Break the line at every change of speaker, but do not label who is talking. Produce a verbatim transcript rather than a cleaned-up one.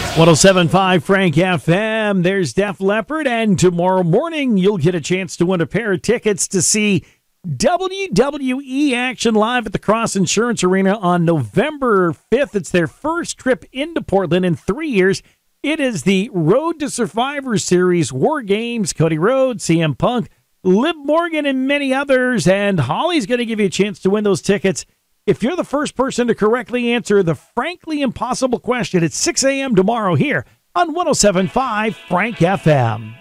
one oh seven point five Frank F M. There's Def Leppard, and tomorrow morning you'll get a chance to win a pair of tickets to see W W E action live at the Cross Insurance Arena on November fifth. It's their first trip into Portland in three years. It is the Road to Survivor Series, War Games, Cody Rhodes, C M Punk, Liv Morgan, and many others. And Holly's going to give you a chance to win those tickets if you're the first person to correctly answer the frankly impossible question. It's six a.m. tomorrow here on one oh seven point five Frank F M.